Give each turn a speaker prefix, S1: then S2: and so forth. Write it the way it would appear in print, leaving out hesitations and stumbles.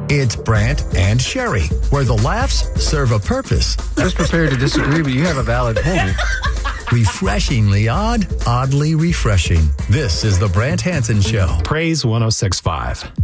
S1: It's Brant and Sherry, where the laughs serve a purpose.
S2: I was prepared to disagree, but you have a valid point.
S1: Refreshingly odd, oddly refreshing. This is the Brant Hansen Show.
S3: Praise 106.5.